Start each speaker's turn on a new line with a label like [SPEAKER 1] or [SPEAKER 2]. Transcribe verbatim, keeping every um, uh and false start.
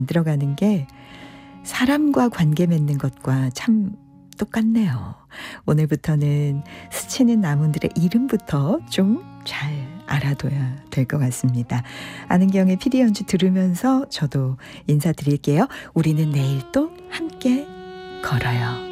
[SPEAKER 1] 들어가는 게 사람과 관계 맺는 것과 참 똑같네요. 오늘부터는 스치는 나무들의 이름부터 좀 잘 알아둬야 될 것 같습니다. 안은경의 피디 연주 들으면서 저도 인사드릴게요. 우리는 내일 또 함께 걸어요.